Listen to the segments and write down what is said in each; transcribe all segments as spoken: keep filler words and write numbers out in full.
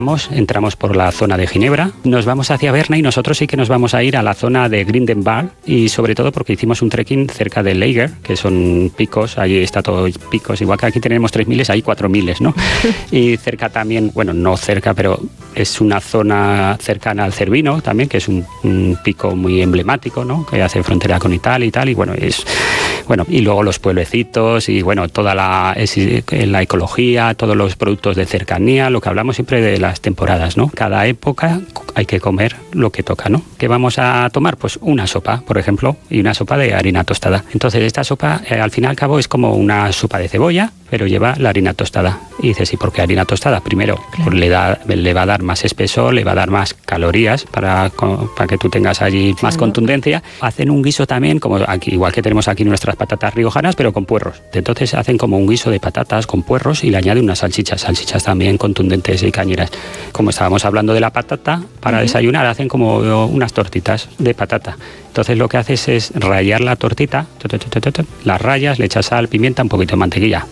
Entramos por la zona de Ginebra, nos vamos hacia Berna y nosotros sí que nos vamos a ir a la zona de Grindelwald y sobre todo porque hicimos un trekking cerca de Lager, que son picos, ahí está todo picos, igual que aquí tenemos tres miles, hay cuatro miles, ¿no? Y cerca también, bueno, no cerca, pero es una zona cercana al Cervino también, que es un, un pico muy emblemático, ¿no? Que hace frontera con Italia y tal, y bueno, es... Bueno, y luego los pueblecitos y bueno, toda la, la ecología, todos los productos de cercanía, lo que hablamos siempre de las temporadas, ¿no? Cada época hay que comer lo que toca, ¿no? ¿Qué vamos a tomar? Pues una sopa, por ejemplo, y una sopa de harina tostada. Entonces esta sopa, eh, al fin y al cabo, es como una sopa de cebolla, pero lleva la harina tostada. Y dices, ¿y por qué harina tostada? Primero, claro. pues le, da, le va a dar más espesor, le va a dar más calorías para, para que tú tengas allí más contundencia. Hacen un guiso también, como aquí, igual que tenemos aquí nuestras patatas riojanas, pero con puerros. Entonces hacen como un guiso de patatas con puerros y le añaden unas salchichas, salchichas también contundentes y cañeras. Como estábamos hablando de la patata, para uh-huh. desayunar hacen como unas tortitas de patata. Entonces lo que haces es rallar la tortita, las rayas, le echas sal, pimienta, un poquito de mantequilla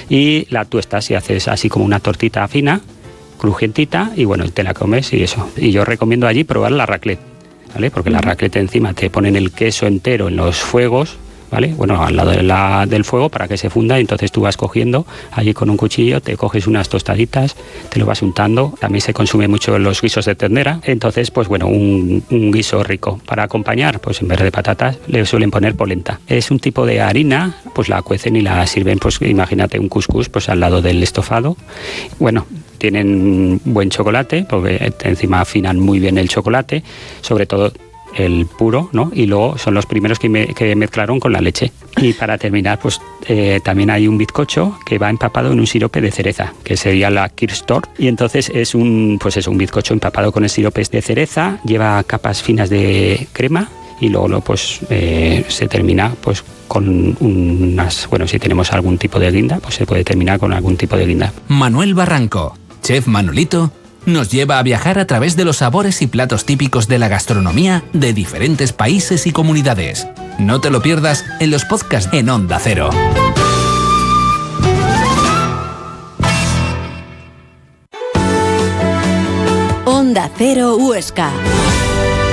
y la tuestas y haces así como una tortita fina, crujientita y bueno, te la comes y eso. Y yo recomiendo allí probar la raclette, ¿vale? Porque uh-huh. la raclette encima te ponen el queso entero en los fuegos, ¿vale? Bueno, al lado de la, del fuego para que se funda y entonces tú vas cogiendo allí con un cuchillo, te coges unas tostaditas, te lo vas untando. También se consume mucho los guisos de ternera, entonces pues bueno, un, un guiso rico. Para acompañar, pues en vez de patatas le suelen poner polenta. Es un tipo de harina, pues la cuecen y la sirven, pues imagínate un couscous pues al lado del estofado. Bueno, tienen buen chocolate, porque encima afinan muy bien el chocolate, sobre todo el puro, ¿no? Y luego son los primeros que, me, que mezclaron con la leche. Y para terminar, pues eh, también hay un bizcocho que va empapado en un sirope de cereza, que sería la Kirschtorte. Y entonces es un, pues es un bizcocho empapado con el sirope de cereza, lleva capas finas de crema y luego pues eh, se termina pues con unas, bueno, si tenemos algún tipo de guinda, pues se puede terminar con algún tipo de guinda. Manuel Barranco, Chef Manolito, nos lleva a viajar a través de los sabores y platos típicos de la gastronomía de diferentes países y comunidades. No te lo pierdas en los podcasts en Onda Cero. Onda Cero Huesca.